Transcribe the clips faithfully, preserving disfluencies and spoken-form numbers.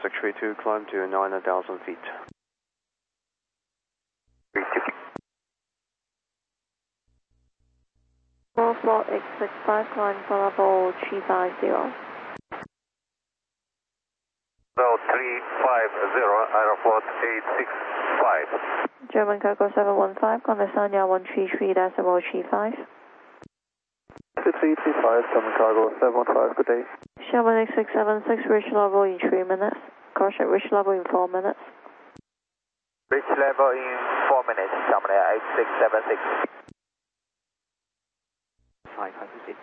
six three two, climb to nine thousand feet. four four eight six five, climb for level three five zero. Level three five zero, Aeroflot eight six five. German Cargo seven one five, Condesanya one three three, decimal three five. six three two five, German Cargo seven one five, good day. Sherman eight six seven six, reach level in three minutes. Caution, reach level in four minutes. Reach level in four minutes, Sherman eight six seven six. five hundred feet.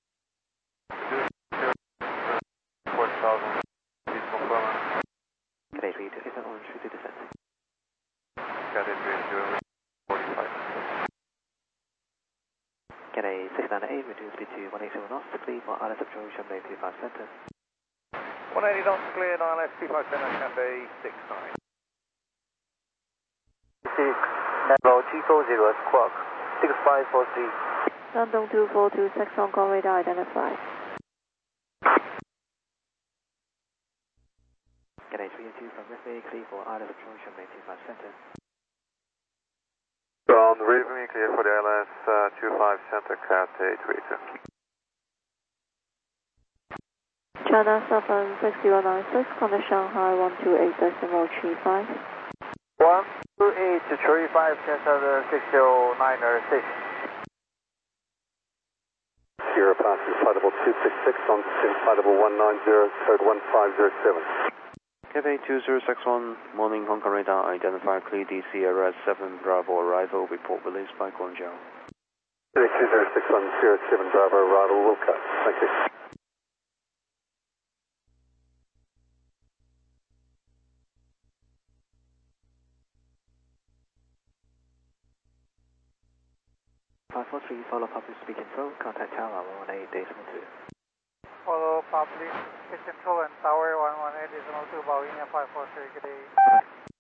four thousand, please confirm. Cadet three two, is that on three to descent? Cadet three zero, forty-five. Cadet six nine eight, reduce speed to one eighty knots, clear for island approach, Sherman eight two five center. one eighty knots clear, nine left, two five center, Cafe six nine. six, level G four zero, squawk, six five four three. London two four two six, Hong Kong radar identified. Cadet three two from West Bay, clear for island approach, Sherman eight two five center. Ground reading clear for the L S uh, two five center, Cafe three two. China seven six zero nine six, contact Shanghai one two eight decimal three five. one two eight three five, Chester six zero nine six. Sierra passenger flight level two six six on flight level one nine zero, code one five zero seven. Cafe two zero six one, morning Hong Kong radar, identify clear D C Sierra seven Bravo arrival, report released by Guangzhou. two zero six one, Sierra seven Bravo arrival, will cut. Thank you. five four three, follow public speak info, contact tower one one eight decimal two. Follow public speak control and tower one one eight decimal two, Boeing five four three, good day.